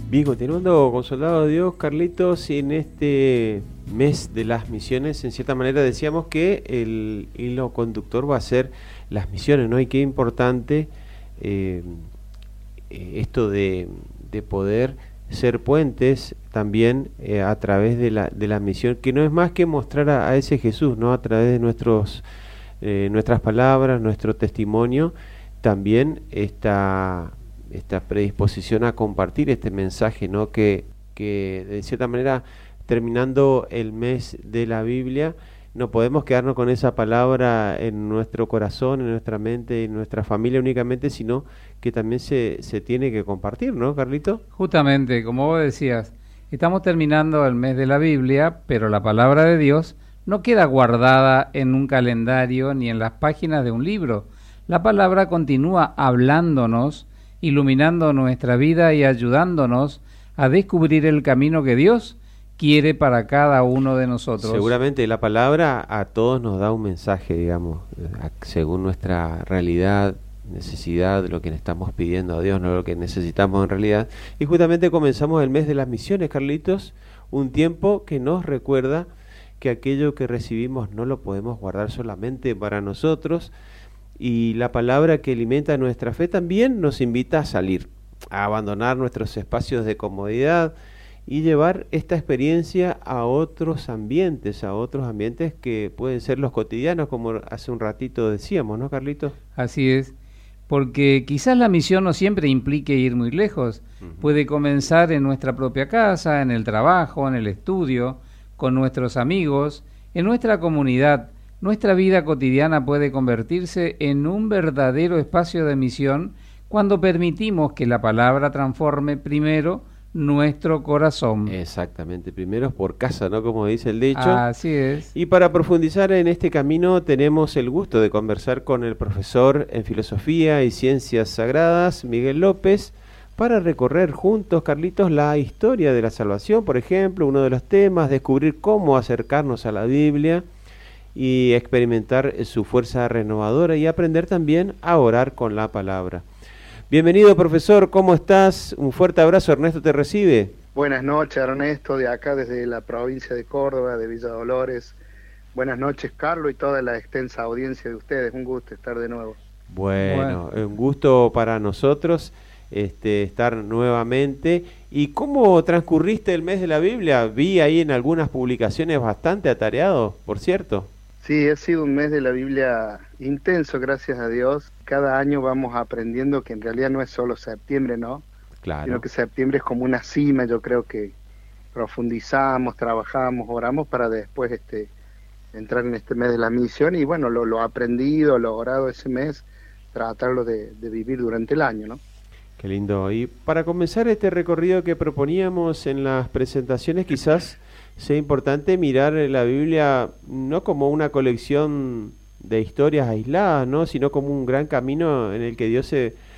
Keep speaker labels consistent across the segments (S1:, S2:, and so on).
S1: Bien, continuando con Soldado de Dios, Carlitos, en este mes de las misiones, en cierta manera decíamos que el hilo conductor va a ser las misiones, ¿no? Y qué importante esto de poder ser puentes también a través de la misión, que no es más que mostrar a ese Jesús, ¿no? A través de nuestras palabras, nuestro testimonio, también esta predisposición a compartir este mensaje, ¿no? Que de cierta manera, terminando el mes de la Biblia, no podemos quedarnos con esa palabra en nuestro corazón, en nuestra mente, en nuestra familia únicamente, sino que también se tiene que compartir, ¿no, Carlito?
S2: Justamente, como vos decías, estamos terminando el mes de la Biblia, pero la palabra de Dios no queda guardada en un calendario ni en las páginas de un libro. La palabra continúa hablándonos, iluminando nuestra vida y ayudándonos a descubrir el camino que Dios quiere para cada uno de nosotros.
S1: Seguramente la palabra a todos nos da un mensaje, digamos, según nuestra realidad, necesidad, lo que le estamos pidiendo a Dios, no lo que necesitamos en realidad. Y justamente comenzamos el mes de las misiones, Carlitos, un tiempo que nos recuerda que aquello que recibimos no lo podemos guardar solamente para nosotros, y la palabra que alimenta nuestra fe también nos invita a salir, a abandonar nuestros espacios de comodidad y llevar esta experiencia a otros ambientes que pueden ser los cotidianos, como hace un ratito decíamos, ¿no, Carlitos?
S2: Así es, porque quizás la misión no siempre implique ir muy lejos. Puede comenzar en nuestra propia casa, en el trabajo, en el estudio, con nuestros amigos, en nuestra comunidad. Nuestra vida cotidiana puede convertirse en un verdadero espacio de misión cuando permitimos que la palabra transforme primero nuestro corazón.
S1: Exactamente, primero por casa, ¿no? Como dice el dicho.
S2: Así es.
S1: Y para profundizar en este camino tenemos el gusto de conversar con el profesor en Filosofía y Ciencias Sagradas, Miguel López, para recorrer juntos, Carlitos, la historia de la salvación, por ejemplo, uno de los temas, descubrir cómo acercarnos a la Biblia y experimentar su fuerza renovadora y aprender también a orar con la palabra. Bienvenido, profesor, ¿cómo estás? Un fuerte abrazo, Ernesto te recibe.
S3: Buenas noches, Ernesto, de acá desde la provincia de Córdoba, de Villa Dolores. Buenas noches, Carlos, y toda la extensa audiencia de ustedes. Un gusto estar de nuevo.
S1: Bueno, un gusto para nosotros estar nuevamente. ¿Y cómo transcurriste el mes de la Biblia? Vi ahí en algunas publicaciones bastante atareado, por cierto.
S3: Sí, ha sido un mes de la Biblia intenso, gracias a Dios. Cada año vamos aprendiendo que en realidad no es solo septiembre, ¿no?
S1: Claro.
S3: Sino que septiembre es como una cima. Yo creo que profundizamos, trabajamos, oramos para después entrar en este mes de la misión. Y bueno, lo aprendido, lo orado ese mes, tratarlo de vivir durante el año, ¿no?
S1: Qué lindo. Y para comenzar este recorrido que proponíamos en las presentaciones, quizás sea importante mirar la Biblia no como una colección de historias aisladas, ¿no? Sino como un gran camino en el que Dios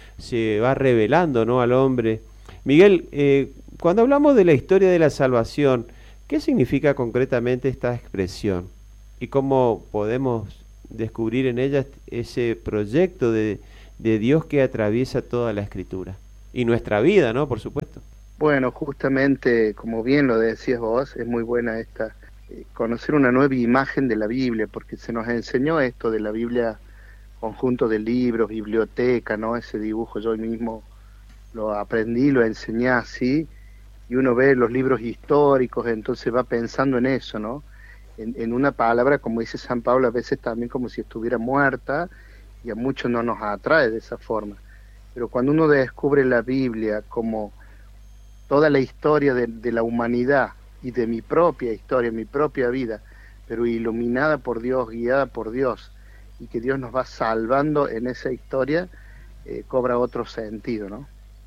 S1: se va revelando, ¿no? Al hombre. Miguel, cuando hablamos de la historia de la salvación, ¿qué significa concretamente esta expresión? ¿Y cómo podemos descubrir en ella ese proyecto de Dios que atraviesa toda la Escritura? Y nuestra vida, ¿no? Por supuesto.
S3: Bueno, justamente, como bien lo decías vos, es muy buena conocer una nueva imagen de la Biblia, porque se nos enseñó esto de la Biblia, conjunto de libros, biblioteca, ¿no? Ese dibujo yo mismo lo aprendí, lo enseñé así, y uno ve los libros históricos, entonces va pensando en eso, ¿no? En una palabra, como dice San Pablo, a veces también como si estuviera muerta, y a muchos no nos atrae de esa forma. Pero cuando uno descubre la Biblia como toda la historia de la humanidad y de mi propia historia, mi propia vida, pero iluminada por Dios, guiada por Dios, y que Dios nos va salvando en esa historia, cobra otro sentido, ¿no?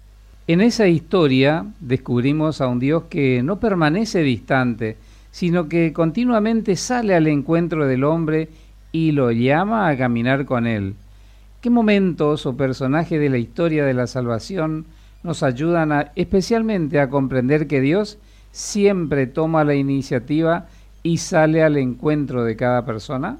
S2: En esa historia descubrimos a un Dios que no permanece distante, sino que continuamente sale al encuentro del hombre y lo llama a caminar con él. ¿Qué momentos o personajes de la historia de la salvación nos ayudan especialmente a comprender que Dios siempre toma la iniciativa y sale al encuentro de cada persona?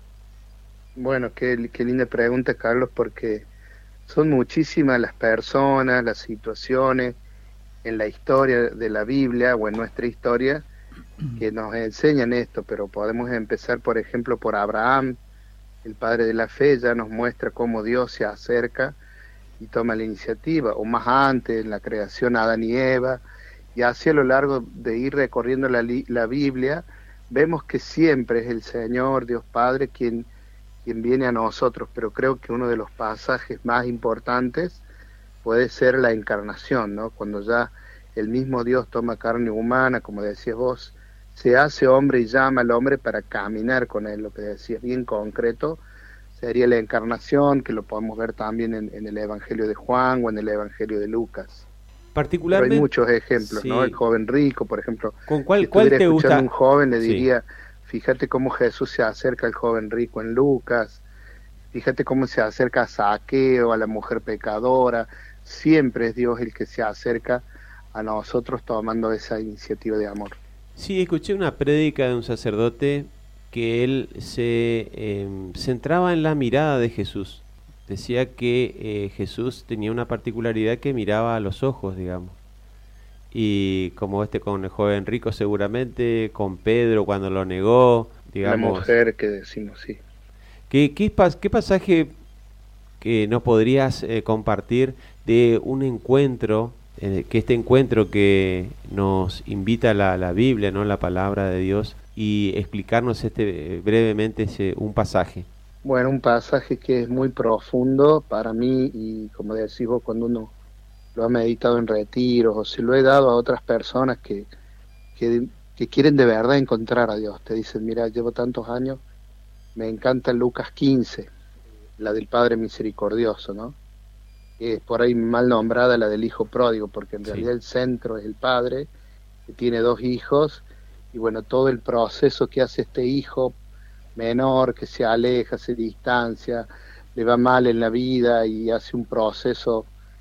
S3: Bueno, qué linda pregunta, Carlos, porque son muchísimas las personas, las situaciones, en la historia de la Biblia o en nuestra historia que nos enseñan esto, pero podemos empezar, por ejemplo, por Abraham, el padre de la fe, ya nos muestra cómo Dios se acerca y toma la iniciativa, o más antes, en la creación, Adán y Eva, y así a lo largo de ir recorriendo la Biblia, vemos que siempre es el Señor, Dios Padre, quien viene a nosotros, pero creo que uno de los pasajes más importantes puede ser la encarnación, ¿no? Cuando ya el mismo Dios toma carne humana, como decías vos, se hace hombre y llama al hombre para caminar con él, lo que decías bien concreto, sería la encarnación, que lo podemos ver también en el Evangelio de Juan o en el Evangelio de Lucas.
S1: Particularmente,
S3: pero hay muchos ejemplos,
S1: sí.
S3: ¿no? El joven rico, por ejemplo.
S1: ¿Con cuál
S3: si
S1: te gusta?
S3: Un joven le
S1: Sí.
S3: diría, fíjate cómo Jesús se acerca al joven rico en Lucas, fíjate cómo se acerca a Zaqueo, a la mujer pecadora, siempre es Dios el que se acerca a nosotros tomando esa iniciativa de amor.
S1: Sí, escuché una prédica de un sacerdote que él se centraba en la mirada de Jesús. Decía que Jesús tenía una particularidad que miraba a los ojos, digamos. Y como con el joven rico seguramente, con Pedro cuando lo negó, digamos.
S3: La mujer que decimos, sí.
S1: ¿Qué pasaje que nos podrías compartir de un encuentro, que este encuentro que nos invita la Biblia, ¿no? La palabra de Dios, y explicarnos brevemente un pasaje?
S3: Bueno, un pasaje que es muy profundo para mí y como decís vos, cuando uno lo ha meditado en retiros o se lo he dado a otras personas que quieren de verdad encontrar a Dios. Te dicen, mira, llevo tantos años, me encanta Lucas 15, la del Padre Misericordioso, ¿no? Que es por ahí mal nombrada la del Hijo Pródigo, porque en realidad el centro es el Padre, que tiene 2 hijos, y bueno, todo el proceso que hace este hijo menor, que se aleja, se distancia, le va mal en la vida y hace un proceso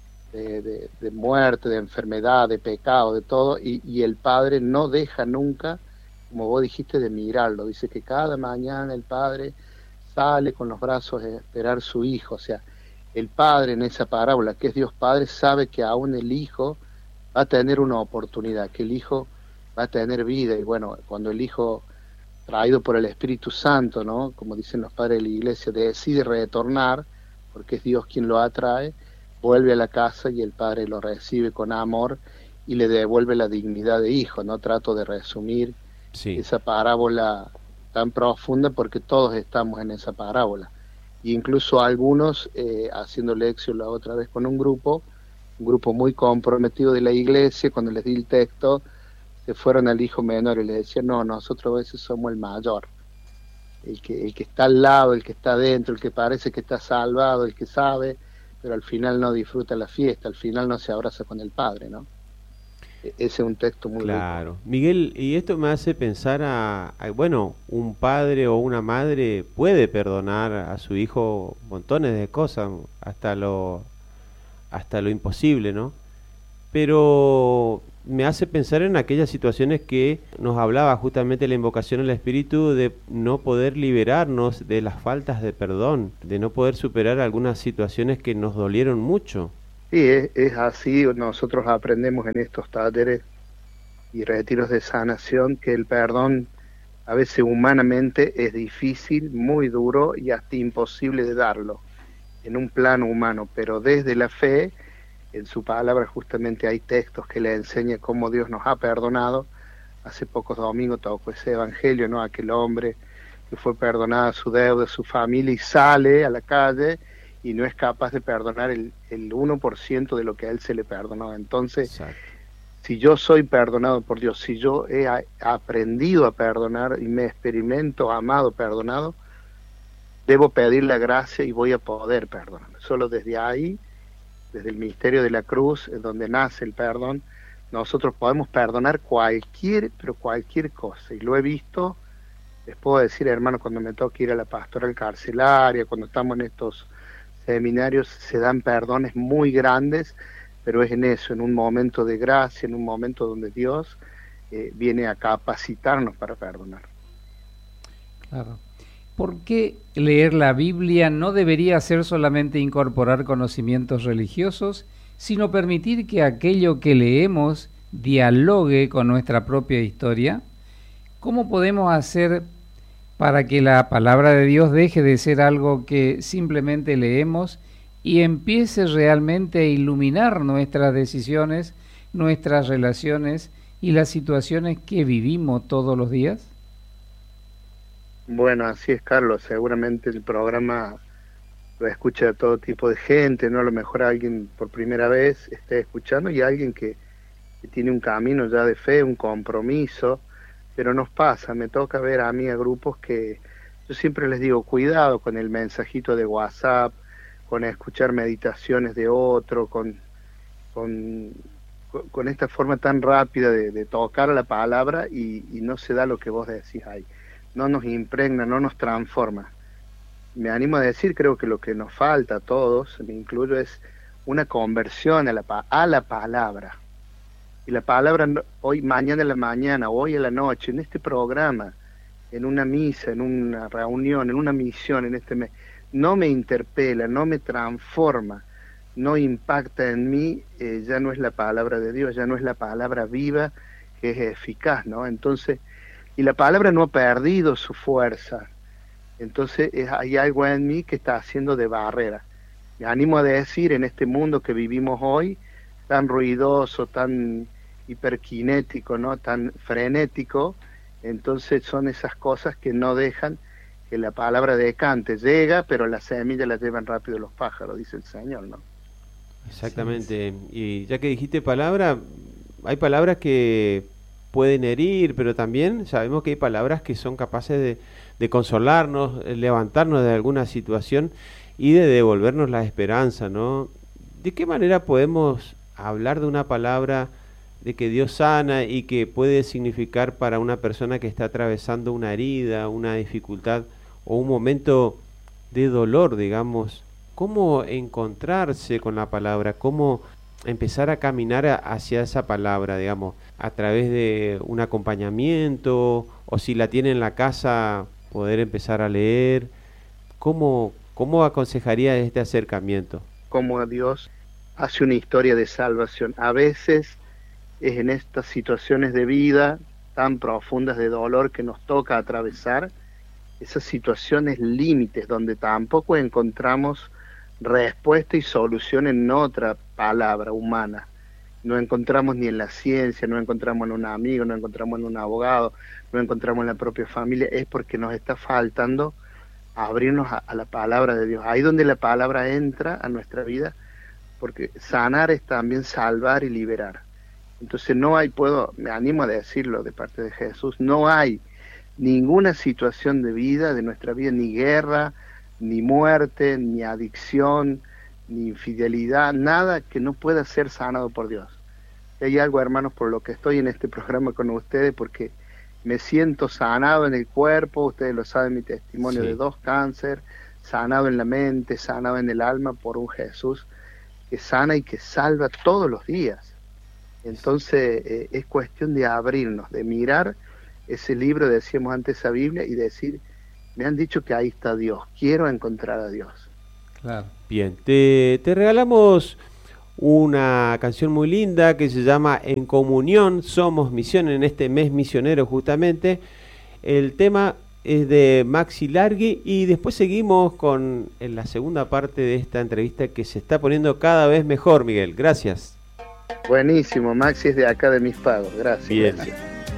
S3: de muerte, de enfermedad, de pecado, de todo, y el padre no deja nunca, como vos dijiste, de mirarlo. Dice que cada mañana el padre sale con los brazos a esperar su hijo. O sea, el padre en esa parábola, que es Dios Padre, sabe que aún el hijo va a tener una oportunidad, que el hijo va a tener vida. Y bueno, cuando el hijo, traído por el Espíritu Santo, ¿no? Como dicen los padres de la iglesia, decide retornar, porque es Dios quien lo atrae, vuelve a la casa y el padre lo recibe con amor y le devuelve la dignidad de hijo, ¿no? Trato de resumir esa parábola tan profunda porque todos estamos en esa parábola. Y incluso algunos, haciendo lección la otra vez con un grupo muy comprometido de la iglesia, cuando les di el texto, se fueron al hijo menor y le decían, no, nosotros a veces somos el mayor, el que está al lado, el que está adentro, el que parece que está salvado, el que sabe, pero al final no disfruta la fiesta, al final no se abraza con el padre, ¿no? Ese es un texto muy
S1: claro.
S3: rico.
S1: Miguel, y esto me hace pensar bueno, un padre o una madre puede perdonar a su hijo montones de cosas, hasta lo imposible, ¿no? Pero me hace pensar en aquellas situaciones que nos hablaba justamente la invocación al Espíritu, de no poder liberarnos de las faltas de perdón, de no poder superar algunas situaciones que nos dolieron mucho.
S3: Sí, es así. Nosotros aprendemos en estos talleres y retiros de sanación que el perdón a veces humanamente es difícil, muy duro y hasta imposible de darlo en un plano humano, pero desde la fe, en su palabra justamente hay textos que le enseñan cómo Dios nos ha perdonado. Hace pocos domingos tocó ese evangelio, ¿no? Aquel hombre que fue perdonada su deuda, su familia, y sale a la calle y no es capaz de perdonar el 1% de lo que a él se le perdonó. Entonces, exacto, si yo soy perdonado por Dios, si yo he aprendido a perdonar y me experimento amado, perdonado, debo pedir la gracia y voy a poder perdonar. Solo desde ahí, desde el misterio de la cruz, en donde nace el perdón, nosotros podemos perdonar cualquier cosa. Y lo he visto, les puedo decir, hermano, cuando me toca ir a la pastoral carcelaria, cuando estamos en estos seminarios, se dan perdones muy grandes, pero es en eso, en un momento de gracia, en un momento donde Dios viene a capacitarnos para perdonar.
S2: Claro. ¿Por qué leer la Biblia no debería ser solamente incorporar conocimientos religiosos, sino permitir que aquello que leemos dialogue con nuestra propia historia? ¿Cómo podemos hacer para que la palabra de Dios deje de ser algo que simplemente leemos y empiece realmente a iluminar nuestras decisiones, nuestras relaciones y las situaciones que vivimos todos los días?
S3: Bueno, así es, Carlos. Seguramente el programa lo escucha todo tipo de gente, ¿no? A lo mejor alguien por primera vez esté escuchando y alguien que tiene un camino ya de fe, un compromiso, pero nos pasa, me toca ver a mí a grupos que yo siempre les digo, cuidado con el mensajito de WhatsApp, con escuchar meditaciones de otro, con esta forma tan rápida de tocar la palabra y no se da lo que vos decís ahí. No nos impregna, no nos transforma. Me animo a decir, creo que lo que nos falta a todos, me incluyo, es una conversión a la palabra. Y la palabra hoy, mañana en la mañana, hoy en la noche, en este programa, en una misa, en una reunión, en una misión, en este mes, no me interpela, no me transforma, no impacta en mí, ya no es la palabra de Dios, ya no es la palabra viva que es eficaz, ¿no? Entonces, y la palabra no ha perdido su fuerza. Entonces hay algo en mí que está haciendo de barrera. Me animo a decir, en este mundo que vivimos hoy, tan ruidoso, tan hiperkinético, ¿no? Tan frenético, entonces son esas cosas que no dejan que la palabra decante. Llega, pero la semilla la llevan rápido los pájaros, dice el Señor, ¿no?
S1: Exactamente. Y ya que dijiste palabra, hay palabras que pueden herir, pero también sabemos que hay palabras que son capaces de consolarnos, levantarnos de alguna situación y de devolvernos la esperanza, ¿no? ¿De qué manera podemos hablar de una palabra de que Dios sana y que puede significar para una persona que está atravesando una herida, una dificultad o un momento de dolor, digamos? ¿Cómo encontrarse con la palabra? ¿Cómo empezar a caminar hacia esa palabra, digamos, a través de un acompañamiento, o si la tiene en la casa, poder empezar a leer? ¿Cómo aconsejaría este acercamiento?
S3: Como Dios hace una historia de salvación. A veces es en estas situaciones de vida tan profundas de dolor que nos toca atravesar, esas situaciones límites donde tampoco encontramos respuesta y solución en otra palabra humana. No encontramos ni en la ciencia, no encontramos en un amigo, no encontramos en un abogado, no encontramos en la propia familia. Es porque nos está faltando abrirnos a la palabra de Dios. Ahí donde la palabra entra a nuestra vida, porque sanar es también salvar y liberar. Entonces no hay, me animo a decirlo de parte de Jesús, no hay ninguna situación de vida, de nuestra vida, ni guerra, ni muerte, ni adicción, ni infidelidad, nada que no pueda ser sanado por Dios. Y hay algo, hermanos, por lo que estoy en este programa con ustedes, porque me siento sanado en el cuerpo, ustedes lo saben, mi testimonio de 2 cánceres, sanado en la mente, sanado en el alma por un Jesús que sana y que salva todos los días. Entonces es cuestión de abrirnos, de mirar ese libro, decíamos antes, esa Biblia, y decir, me han dicho que ahí está Dios, quiero encontrar a Dios.
S2: Claro.
S1: Bien, te regalamos una canción muy linda que se llama En Comunión Somos Misión, en este mes misionero justamente. El tema es de Maxi Largui y después seguimos con la segunda parte de esta entrevista que se está poniendo cada vez mejor, Miguel. Gracias.
S3: Buenísimo, Maxi es de acá de Mis Pagos, gracias.
S1: Bien.
S3: Gracias.